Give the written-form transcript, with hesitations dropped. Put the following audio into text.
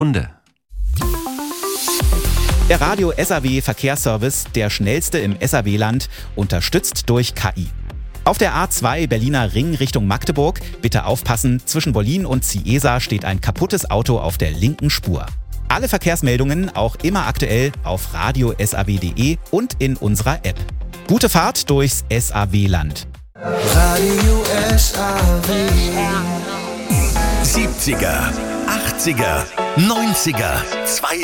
Runde. Der Radio SAW Verkehrsservice, der schnellste im SAW-Land, unterstützt durch KI. Auf der A2 Berliner Ring Richtung Magdeburg, bitte aufpassen, zwischen Wollin und Ciesa steht ein kaputtes Auto auf der linken Spur. Alle Verkehrsmeldungen auch immer aktuell auf radio-saw.de und in unserer App. Gute Fahrt durchs SAW-Land. Radio SAW. 70er, 80er, 90er,